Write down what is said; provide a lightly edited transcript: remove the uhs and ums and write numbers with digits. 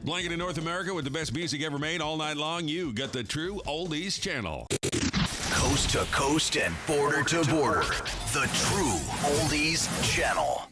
Blanket in North America with the best music ever made all night long. You got the true Oldies channel. Coast to coast and border to border. The true Oldies channel.